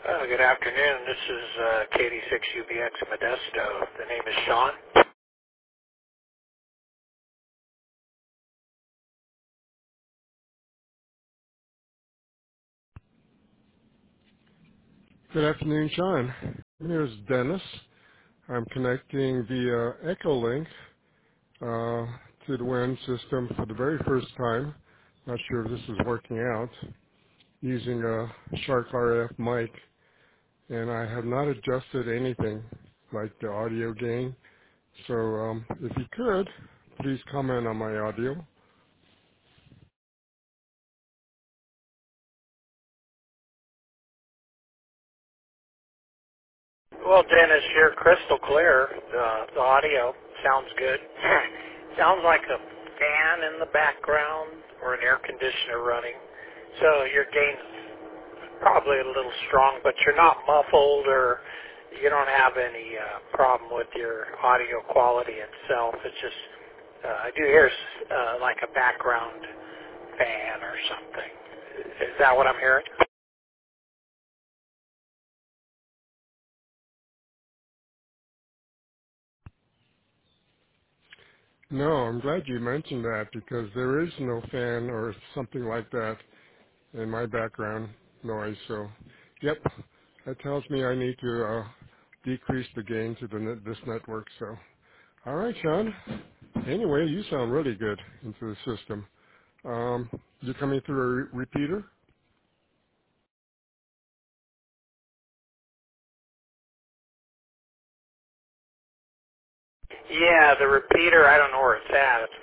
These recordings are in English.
Good afternoon. This is KD6UBX Modesto. The name is Sean. Good afternoon, Sean. Here's Dennis. I'm connecting via Echolink to the WAN system for the very first time. Not sure if this is working out. Using a Shark RF mic, and I have not adjusted anything like the audio gain. So if you could, please comment on my audio. Well, Dennis, you're crystal clear. The audio sounds good. Sounds like a fan in the background or an air conditioner running. So your gain's probably a little strong, but you're not muffled or you don't have any problem with your audio quality itself. It's just, I do hear like a background fan or something. Is that what I'm hearing? No, I'm glad you mentioned that because there is no fan or something like that in my background noise. So, yep, that tells me I need to decrease the gain to this network. So, all right, Sean. Anyway, you sound really good into the system. You're coming through a repeater? Yeah, the repeater, I don't know where it's at. It's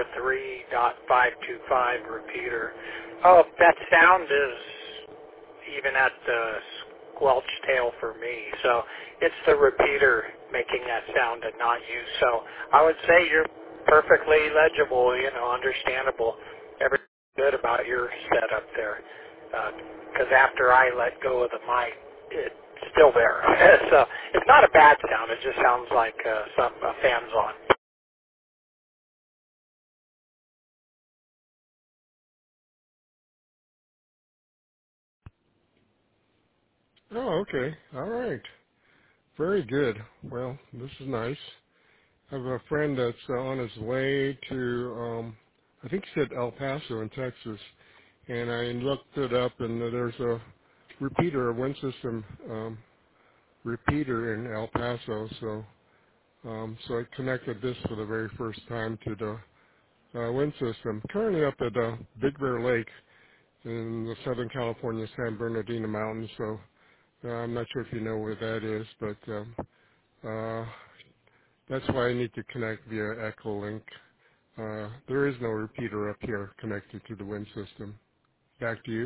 443.525 repeater. Oh, that sound is even at the squelch tail for me. So it's the repeater making that sound and not you. So I would say you're perfectly legible, understandable. Everything good about your setup there. Because after I let go of the mic, it's still there. So it's not a bad sound. It just sounds like a fan's on. Oh, okay. All right. Very good. Well, this is nice. I have a friend that's on his way to, I think he said El Paso in Texas, and I looked it up, and there's a repeater, a wind system repeater in El Paso. So I connected this for the very first time to the wind system. Currently up at Big Bear Lake in the Southern California San Bernardino Mountains. So I'm not sure if you know where that is, but uh, that's why I need to connect via Echolink. There is no repeater up here connected to the wind system. Back to you.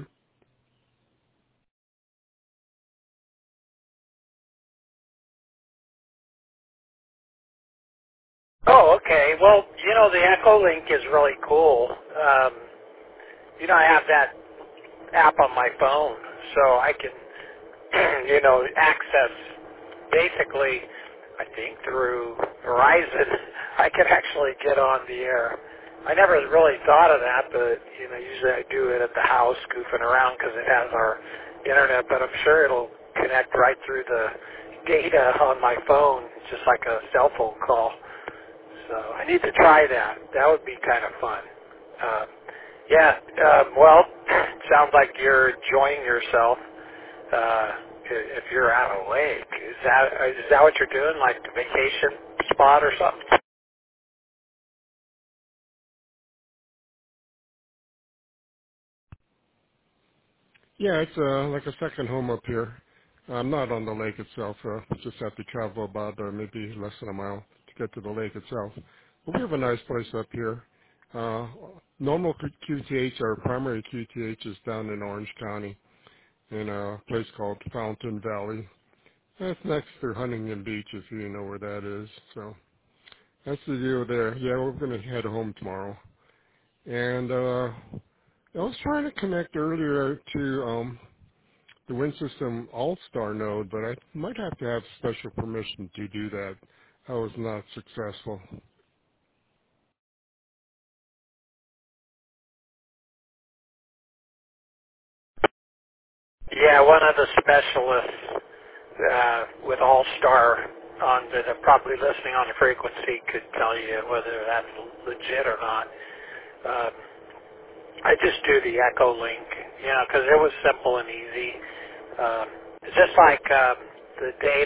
Oh, okay. Well, the Echolink is really cool. I have that app on my phone, so I can, access basically, I think through Verizon, I can actually get on the air. I never really thought of that, but, usually I do it at the house goofing around because it has our internet, but I'm sure it'll connect right through the data on my phone, just like a cell phone call. So I need to try that. That would be kind of fun. Um, well, sounds like you're enjoying yourself. If you're at a lake, is that what you're doing? Like a vacation spot or something? Yeah, it's like a second home up here. I'm not on the lake itself. Just have to travel about maybe less than a mile to get to the lake itself. But we have a nice place up here. Uh, normal QTH, our primary QTH is down in Orange County in a place called Fountain Valley. That's next to Huntington Beach, if you know where that is. So that's the deal there. Yeah, we're going to head home tomorrow. And I was trying to connect earlier to the Wind System All-Star node, but I might have to have special permission to do that. I was not successful. Yeah, one of the specialists with All-Star on that are probably listening on the frequency could tell you whether that's legit or not. Um, I just do the Echo link, because it was simple and easy. It's just like the data